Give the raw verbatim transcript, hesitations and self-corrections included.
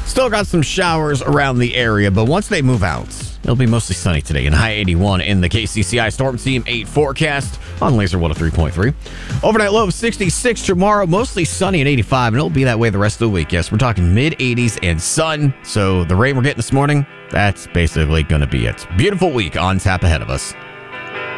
Still got some showers around the area, but once they move out, it'll be mostly sunny today and high eighty-one in the K C C I Storm Team eight forecast on Laser one oh three point three. Overnight low of sixty-six tomorrow, mostly sunny and eighty-five, and it'll be that way the rest of the week. Yes, we're talking mid eighties and sun, so the rain we're getting this morning, that's basically going to be it. Beautiful week on tap ahead of us.